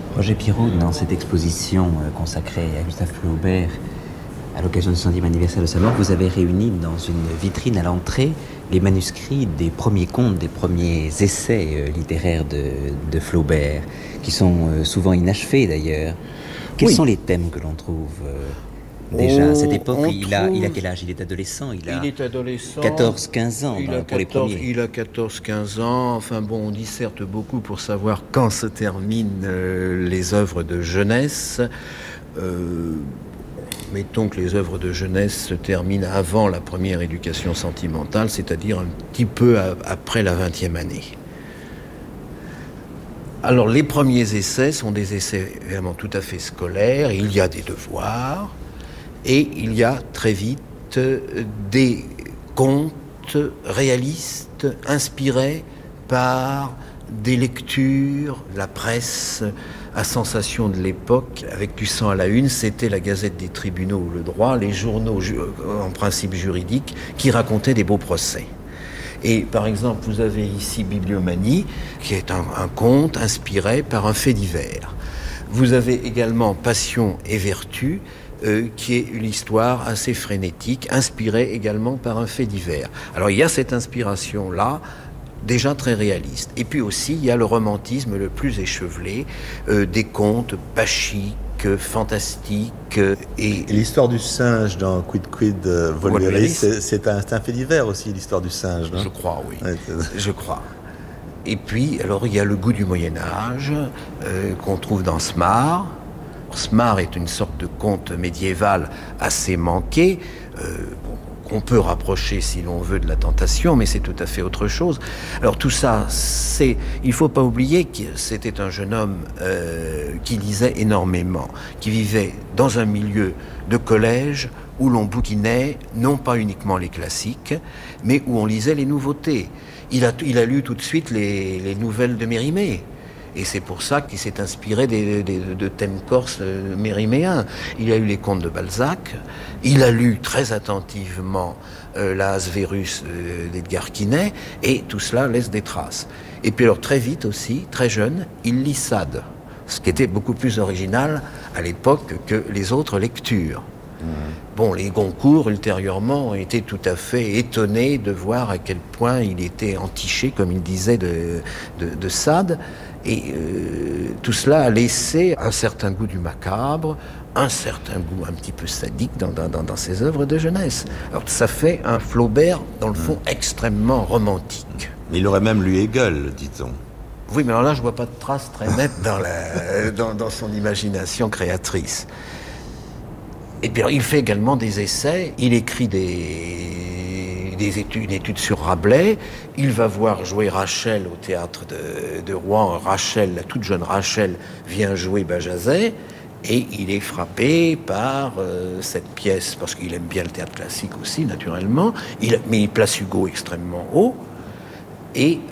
Roger Pirot, dans cette exposition consacrée à Gustave Flaubert, à l'occasion du 110e anniversaire de sa mort, vous avez réuni dans une vitrine à l'entrée les manuscrits des premiers contes, des premiers essais littéraires de Flaubert, qui sont souvent inachevés d'ailleurs. Quels sont les thèmes que l'on trouve déjà à cette époque? Il a quel âge? Il est adolescent. Il est adolescent. 14-15 ans pour les premiers. Il a 14-15 ans. Enfin bon, on disserte beaucoup pour savoir quand se terminent les œuvres de jeunesse. Mettons que les œuvres de jeunesse se terminent avant la première éducation sentimentale, c'est-à-dire un petit peu après la 20e année. Alors les premiers essais sont des essais vraiment tout à fait scolaires. Il y a des devoirs et il y a très vite des contes réalistes inspirés par des lectures, la presse à sensation de l'époque, avec du sang à la une, c'était la Gazette des tribunaux ou le droit, les journaux en principe juridiques qui racontaient des beaux procès. Et par exemple, vous avez ici Bibliomanie, qui est un conte inspiré par un fait divers. Vous avez également Passion et vertu, qui est une histoire assez frénétique, inspirée également par un fait divers. Alors il y a cette inspiration-là, déjà très réaliste. Et puis aussi, il y a le romantisme le plus échevelé, des contes bachiques, fantastiques. Et l'histoire du singe dans Quid Quid Volueris, c'est un fait divers aussi, l'histoire du singe, non? Je crois, oui. Ouais, je crois. Et puis, alors, il y a le goût du Moyen-Âge, qu'on trouve dans Smart. Smart est une sorte de conte médiéval assez manqué, qu'on peut rapprocher, si l'on veut, de la Tentation, mais c'est tout à fait autre chose. Alors tout ça, il ne faut pas oublier que c'était un jeune homme qui lisait énormément, qui vivait dans un milieu de collège où l'on bouquinait non pas uniquement les classiques, mais où on lisait les nouveautés. Il a lu tout de suite les nouvelles de Mérimée. Et c'est pour ça qu'il s'est inspiré de thèmes corses mériméens. Il a eu les contes de Balzac, il a lu très attentivement la Asverus d'Edgar Quinet, et tout cela laisse des traces. Et puis alors très vite aussi, très jeune, il lit Sade, ce qui était beaucoup plus original à l'époque que les autres lectures. Bon, les Goncourt, ultérieurement, ont été tout à fait étonnés de voir à quel point il était entiché, comme il disait, de Sade. Et tout cela a laissé un certain goût du macabre, un certain goût un petit peu sadique dans ses œuvres de jeunesse. Alors ça fait un Flaubert, dans le fond, extrêmement romantique. Il aurait même lu Hegel, dit-on. Oui, mais alors là, je vois pas de traces très nettes dans son imagination créatrice. Et puis il fait également des essais, il écrit une étude sur Rabelais, il va voir jouer Rachel au théâtre de Rouen. Rachel, la toute jeune Rachel, vient jouer Bajazet, et il est frappé par cette pièce, parce qu'il aime bien le théâtre classique aussi, naturellement, mais il place Hugo extrêmement haut. Et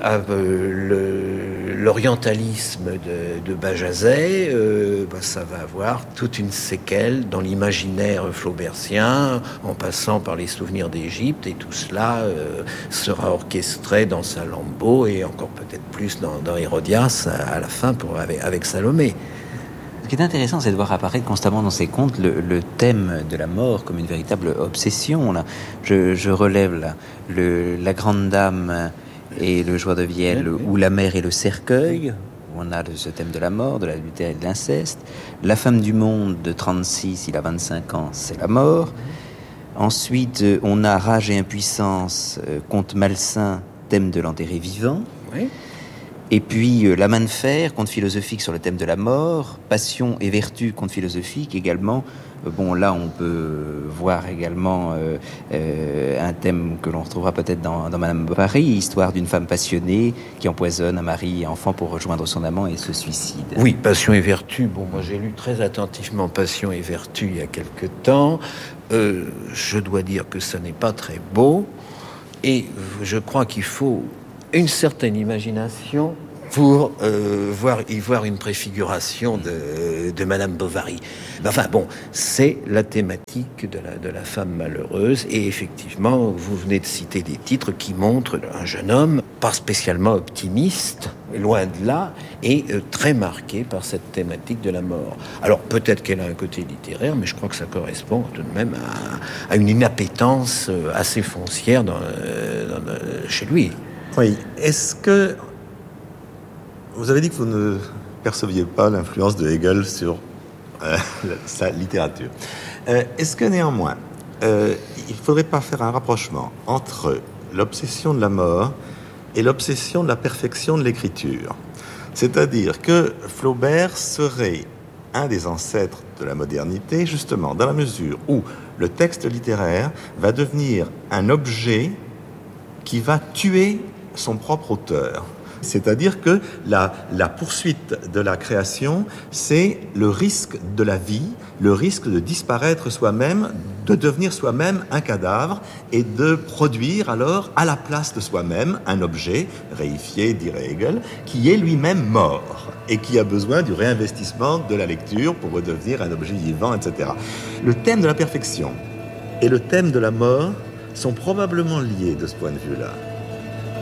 l'orientalisme de Bajazet, ça va avoir toute une séquelle dans l'imaginaire flaubertien, en passant par les souvenirs d'Égypte, et tout cela sera orchestré dans Salammbô et encore peut-être plus dans Hérodias à la fin avec Salomé. Ce qui est intéressant, c'est de voir apparaître constamment dans ces contes le thème de la mort comme une véritable obsession. Là. Je relève là, la grande dame et le joueur de vielle, ou la mère et le cercueil, où on a ce thème de la mort, de l'adultère et de l'inceste. La femme du monde de 36, il a 25 ans, c'est la mort. Ensuite, on a rage et impuissance, conte malsain, thème de l'enterré vivant. Oui. Et puis la main de fer, conte philosophique sur le thème de la mort. Passion et vertu, conte philosophique également. Bon, là, on peut voir également un thème que l'on retrouvera peut-être dans Madame Bovary, histoire d'une femme passionnée qui empoisonne un mari et enfant pour rejoindre son amant et se suicide. Oui, Passion et vertu. Bon, moi, j'ai lu très attentivement Passion et vertu il y a quelque temps. Je dois dire que ce n'est pas très beau. Et je crois qu'il faut une certaine imagination pour y voir une préfiguration de Madame Bovary. Enfin bon, c'est la thématique de la femme malheureuse, et effectivement, vous venez de citer des titres qui montrent un jeune homme pas spécialement optimiste, loin de là, et très marqué par cette thématique de la mort. Alors peut-être qu'elle a un côté littéraire, mais je crois que ça correspond tout de même à une inappétence assez foncière chez lui. Oui. Est-ce que vous avez dit que vous ne perceviez pas l'influence de Hegel sur sa littérature. Est-ce que néanmoins, il ne faudrait pas faire un rapprochement entre l'obsession de la mort et l'obsession de la perfection de l'écriture? C'est-à-dire que Flaubert serait un des ancêtres de la modernité, justement, dans la mesure où le texte littéraire va devenir un objet qui va tuer son propre auteur. C'est-à-dire que la poursuite de la création, c'est le risque de la vie, le risque de disparaître soi-même, de devenir soi-même un cadavre et de produire alors à la place de soi-même un objet réifié, dirait Hegel, qui est lui-même mort et qui a besoin du réinvestissement de la lecture pour redevenir un objet vivant, etc. Le thème de la perfection et le thème de la mort sont probablement liés de ce point de vue-là.